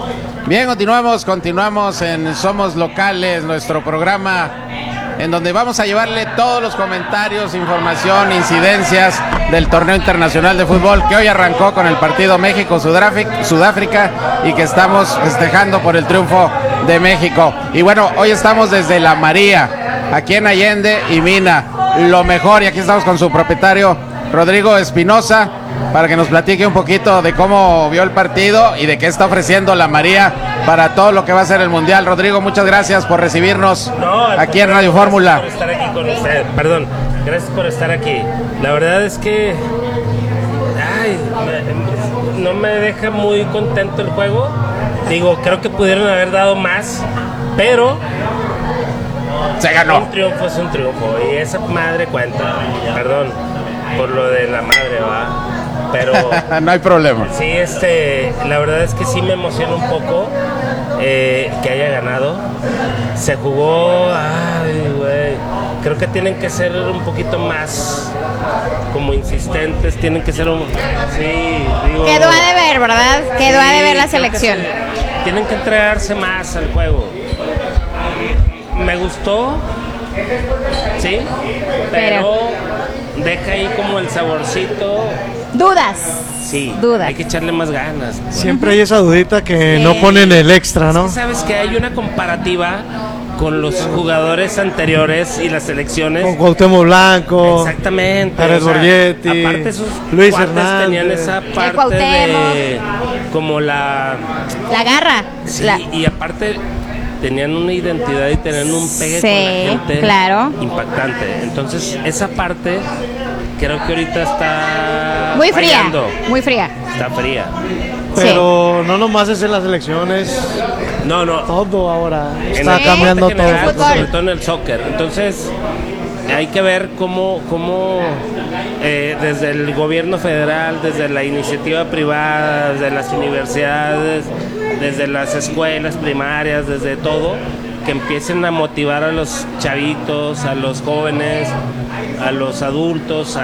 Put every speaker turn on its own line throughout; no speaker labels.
Bien, continuamos en Somos Locales, nuestro programa en donde vamos a llevarle todos los comentarios, información, incidencias del torneo internacional de fútbol que hoy arrancó con el partido México-Sudáfrica y que estamos festejando por el triunfo de México. Y bueno, hoy estamos desde La María, aquí en Allende y Mina, lo mejor, y aquí estamos con su propietario Rodrigo Espinosa, para que nos platique un poquito de cómo vio el partido y de qué está ofreciendo La María para todo lo que va a ser el Mundial. Rodrigo, muchas gracias por recibirnos aquí en Radio Fórmula.
Por estar aquí con usted. Perdón, gracias por estar aquí. La verdad es que no me deja muy contento el juego. Digo, creo que pudieron haber dado más, pero
se ganó.
Un triunfo es un triunfo y esa madre cuenta. Perdón por lo de la madre, ¿va? Pero
no hay problema.
Sí, la verdad es que sí me emociona un poco que haya ganado. Se jugó, creo que tienen que ser un poquito más como insistentes, tienen que ser
quedó a deber, ¿verdad? Quedó a deber la selección.
Tienen que entregarse más al juego. Me gustó, sí, pero deja ahí como el saborcito.
Dudas.
Sí, hay que echarle más ganas.
Siempre hay esa dudita que no ponen el extra, ¿no?
Es que sabes que hay una comparativa con los jugadores anteriores y las selecciones.
Con Cuauhtémoc Blanco.
Exactamente.
Pérez Borgetti.
Aparte esos
Luis Hernández.
Tenían esa parte de como la
garra.
Sí, y aparte tenían una identidad y tenían un pegue con la gente impactante. Entonces, esa parte creo que ahorita está
muy
fallando.
Muy fría.
Está fría.
Pero no nomás es en las elecciones.
No.
Todo ahora está cambiando todo.
Sobre todo en el soccer. Entonces, hay que ver cómo desde el gobierno federal, desde la iniciativa privada, desde las universidades, desde las escuelas primarias, desde todo, que empiecen a motivar a los chavitos, a los jóvenes, a los adultos,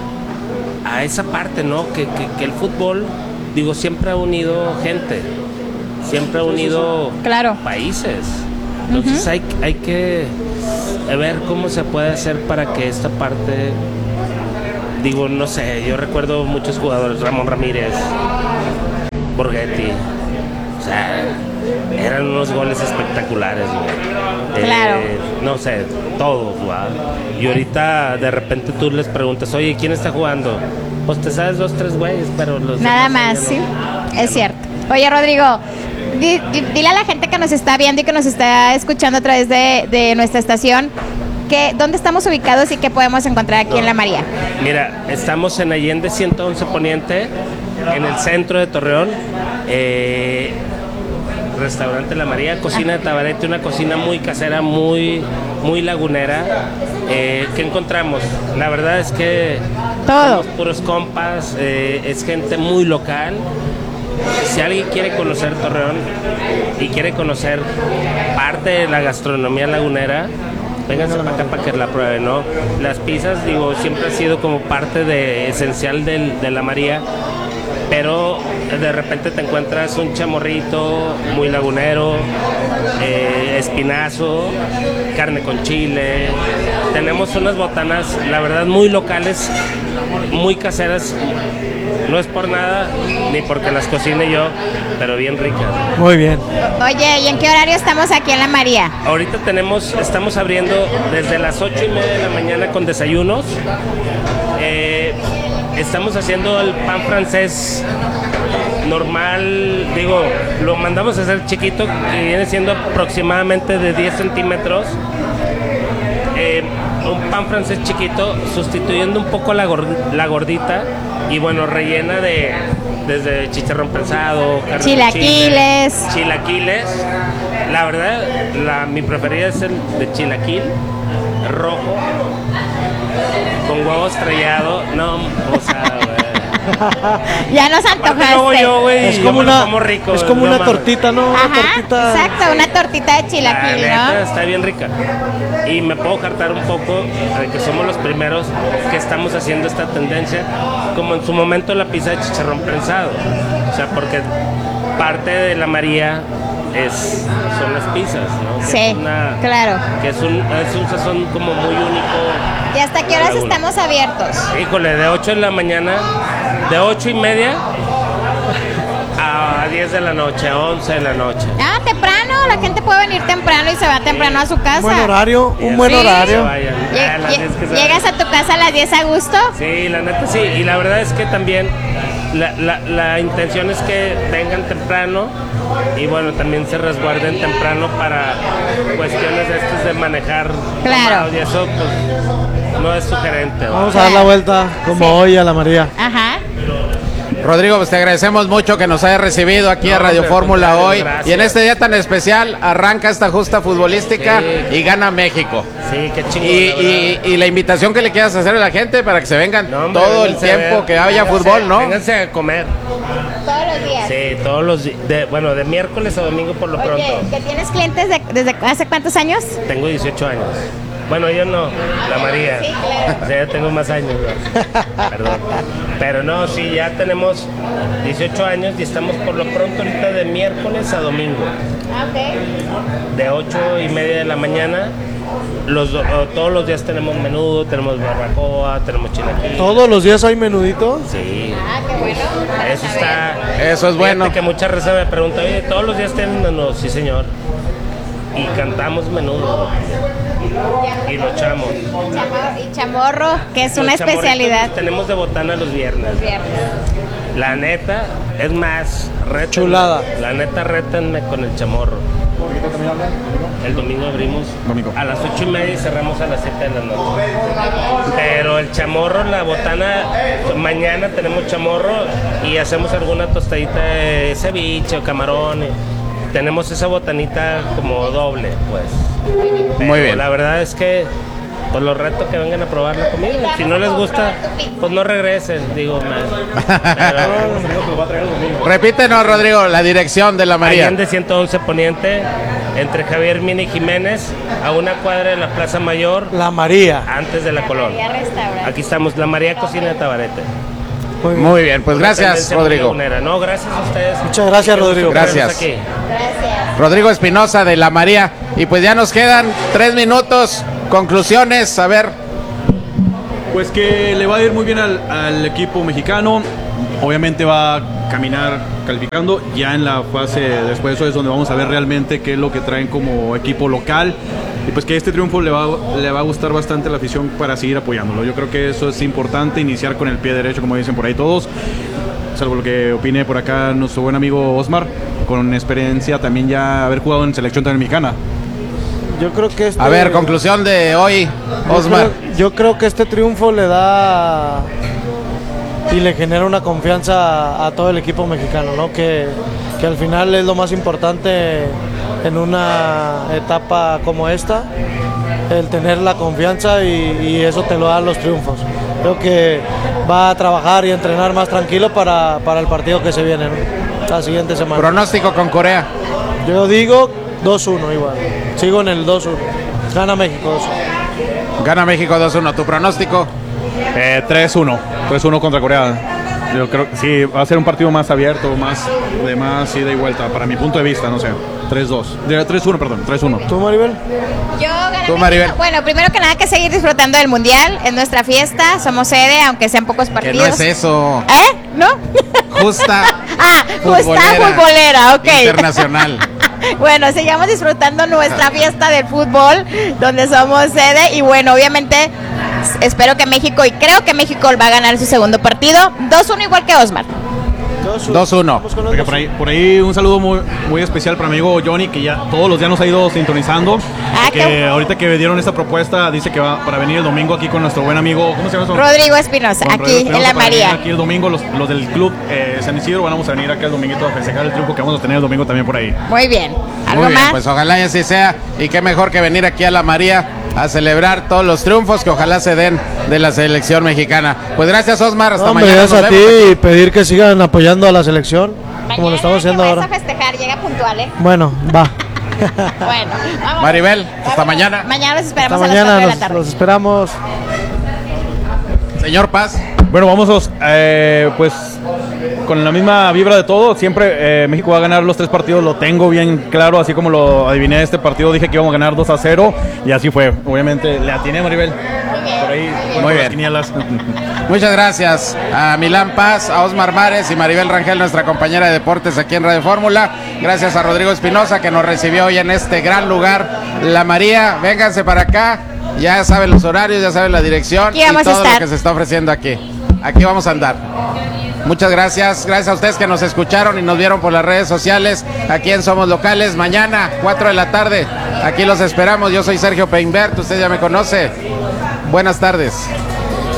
a esa parte, ¿no? Que el fútbol, digo, siempre ha unido gente, siempre ha unido países. Entonces hay que ver cómo se puede hacer para que esta parte, digo, no sé, yo recuerdo muchos jugadores, Ramón Ramírez, Borgetti, o sea, eran unos goles espectaculares, güey. No sé, todos, güey. Y ahorita de repente tú les preguntas, oye, ¿quién está jugando? Pues te sabes 2, 3 güeyes, pero los
nada más, sí, es cierto. Oye, Rodrigo, dile a la gente que nos está viendo y que nos está escuchando a través de nuestra estación dónde estamos ubicados y qué podemos encontrar aquí en La María.
Mira, estamos en Allende 111 Poniente, en el centro de Torreón. Restaurante La María, cocina de Tabarete, una cocina muy casera, muy lagunera. ¿Qué encontramos? La verdad es que somos puros compas, es gente muy local. Si alguien quiere conocer Torreón y quiere conocer parte de la gastronomía lagunera, vénganse para acá para que la prueben, ¿no? Las pizzas, digo, siempre ha sido como parte esencial de La María, pero de repente te encuentras un chamorrito muy lagunero, espinazo, carne con chile. Tenemos unas botanas, la verdad, muy locales, muy caseras. No es por nada, ni porque las cocine yo, pero bien ricas.
Muy bien.
Oye, ¿y en qué horario estamos aquí en La María?
Ahorita estamos abriendo desde las 8:30 de la mañana con desayunos. Estamos haciendo el pan francés normal, digo, lo mandamos a hacer chiquito, que viene siendo aproximadamente de 10 centímetros. Un pan francés chiquito, sustituyendo un poco la gordita, y bueno, rellena desde chicharrón prensado, carne
chilaquiles.
Chilaquiles. La verdad, mi preferida es el de chilaquil rojo con huevo estrellado. No, o sea,
Ya nos
Aparte luego
antojaste.
yo, güey,
Es
yo
como
me lo
una,
como rico,
es como
no
una
mames.
tortita, ¿no? Una
Ajá,
tortita.
exacto, una tortita de chilaquil,
La neta,
¿no?
está bien rica. Y me puedo hartar un poco de que somos los primeros que estamos haciendo esta tendencia, como en su momento la pizza de chicharrón prensado. O sea, porque parte de la María son las pizzas, ¿no? Que
Sí,
es
claro.
Que es un sazón como muy único.
¿Y hasta qué horas
Para uno.
estamos abiertos?
Híjole, de 8 de la mañana, de 8:30 a 10 de la noche, a 11 de la noche.
Ah, temprano, la gente puede venir temprano y se va temprano a su casa.
Buen horario, un buen
Sí.
horario.
Vayan.
Lle-
A las 10 que se
Llegas a tu casa a las 10 a gusto.
Sí, la neta sí. Y la verdad es que también la intención es que vengan temprano y bueno, también se resguarden temprano para cuestiones de estas de manejar
Claro.
tomados y eso pues no es sugerente. ¿no?
Vamos a dar la vuelta como
Sí.
hoy a la María.
Ajá.
Rodrigo, pues te agradecemos mucho que nos hayas recibido aquí a
No,
Radio
hombre,
Fórmula
al
hoy.
contrario, gracias.
Y en este día tan especial arranca esta justa futbolística
Sí.
y gana México.
Sí, qué chingón.
Y,
la verdad.
y la invitación que le quieras hacer a la gente para que se vengan
No, hombre,
todo el
vénganse a
tiempo
ver,
que haya
vénganse,
fútbol, ¿no?
Vénganse a comer.
Todos los días.
Sí, todos los días. De miércoles a domingo por lo
Oye,
pronto.
¿que tienes clientes desde hace cuántos años?
Tengo 18 años. Bueno, yo no, la María.
Sí, claro.
O sea, ya tengo más años, ¿no? Perdón. Pero no, sí, ya tenemos 18 años y estamos por lo pronto ahorita de miércoles a domingo.
Ah, ok.
De 8:30 de la mañana. Todos los días tenemos menudo, tenemos barbacoa, tenemos chilaquiles.
Todos los días hay menudito.
Sí.
Ah, qué bueno. para
Eso
saber.
está.
Eso es bueno.
Fíjate que muchas veces me preguntan, oye, ¿todos los días tienen menudo? Sí, señor. Y cantamos menudo. Y lo echamos.
Y chamorro, que es una
Los chamorritos
especialidad.
los tenemos de botana los viernes.
Viernes.
La neta, es más, rétenme.
Chulada.
La neta, rétenme con el chamorro. El domingo abrimos a las 8:30 y cerramos a las 7 de la noche. Pero el chamorro, la botana, mañana tenemos chamorro y hacemos alguna tostadita de ceviche o camarones. Tenemos esa botanita como doble, pues. Pero
Muy bien.
La verdad es que pues los reto que vengan a probar la comida. Si no les gusta, pues no regresen, digo más.
Repítenos, Rodrigo, la dirección de la María.
Allende 111 Poniente, entre Javier Mina y Jiménez, a una cuadra de la Plaza Mayor,
La María.
antes de la Colón.
María Restaurante.
Aquí estamos, la María Cocina de Tabarete.
Muy bien, pues
Una
gracias,
tendencia muy
Rodrigo.
lagunera. No, gracias a ustedes.
Muchas gracias,
Qué gusto
Rodrigo.
tenerlos
Gracias.
aquí.
Gracias.
Rodrigo Espinosa de la María. Y pues ya nos quedan 3 minutos. Conclusiones, a ver.
Pues que le va a ir muy bien al equipo mexicano. Obviamente va a caminar calificando. Ya en la fase después de eso es donde vamos a ver realmente qué es lo que traen como equipo local. Y pues que este triunfo le va a gustar bastante a la afición para seguir apoyándolo. Yo creo que eso es importante, iniciar con el pie derecho, como dicen por ahí todos. Salvo lo que opine por acá nuestro buen amigo Osmar, con experiencia también ya haber jugado en selección también mexicana.
Yo creo que
A ver, conclusión de hoy,
yo
Osmar.
yo creo que este triunfo le da y le genera una confianza a todo el equipo mexicano, ¿no? Que al final es lo más importante en una etapa como esta, el tener la confianza y eso te lo dan los triunfos. Creo que va a trabajar y entrenar más tranquilo para el partido que se viene, ¿no? La siguiente semana.
Pronóstico con Corea.
Yo digo 2-1 igual. Sigo en el 2-1. Gana México 2-1.
Gana México 2-1. ¿Tu pronóstico?
3-1. 3-1 contra Corea. Yo creo que sí, va a ser un partido más abierto, de más ida y vuelta, para mi punto de vista, no sé. 3-2. 3-1, perdón, 3-1.
¿Tú, Maribel?
Yo gané
Tú, Maribel.
México. Bueno, primero que nada que seguir disfrutando del Mundial. Es nuestra fiesta, somos sede, aunque sean pocos
Que
partidos.
no es eso.
¿Eh? ¿No?
Justa
Ah, justa futbolera, ok.
internacional.
Bueno, sigamos disfrutando nuestra fiesta del fútbol, donde somos sede. Y bueno, obviamente espero que México, y creo que México va a ganar su segundo partido. 2-1 igual que Osmar.
2-1.
Vamos con los
Oiga,
2-1.
por ahí un saludo muy especial para mi amigo Johnny, que ya todos los días nos ha ido sintonizando.
Ah,
Que
qué-
ahorita que dieron esta propuesta, dice que va para venir el domingo aquí con nuestro buen amigo, ¿cómo se llama su
Rodrigo Espinosa,
Con
aquí
Rodrigo
en
Espinosa
la
para venir
María.
Aquí el domingo, los del club San Isidro, vamos a venir acá el dominguito a festejar el triunfo que vamos a tener el domingo también por ahí.
Muy bien. ¿Algo
Muy bien,
más?
pues ojalá y así sea. Y qué mejor que venir aquí a la María a celebrar todos los triunfos que ojalá se den de la selección mexicana. Pues gracias, Osmar, hasta
Hombre,
mañana.
gracias a ti y pedir que sigan apoyando a la selección, como lo estamos haciendo ahora.
Vas a festejar, llega puntual, ¿eh?
Bueno, va.
Bueno, vámonos.
Maribel, hasta
Vámonos.
mañana.
Mañana los esperamos
Hasta
a las 4 de la
mañana,
tarde.
los esperamos.
Señor Paz.
Bueno, vamos pues con la misma vibra de todo. Siempre México va a ganar los 3 partidos, lo tengo bien claro, así como lo adiviné este partido, dije que íbamos a ganar 2-0 y así fue. Obviamente le atiné, Maribel. Por ahí,
Muy bien.
las quinielas.
Muchas gracias a Milán Paz, a Osmar Mares y Maribel Rangel, nuestra compañera de deportes aquí en Radio Fórmula. Gracias a Rodrigo Espinosa, que nos recibió hoy en este gran lugar, La María. Vénganse para acá, ya saben los horarios, ya saben la dirección
Aquí
y
vamos a
todo lo
estar.
que se está ofreciendo aquí. Aquí vamos a andar. Muchas gracias, gracias a ustedes que nos escucharon y nos vieron por las redes sociales aquí en Somos Locales. Mañana, 4 de la tarde, aquí los esperamos. Yo soy Sergio Peinbert, usted ya me conoce. Buenas tardes.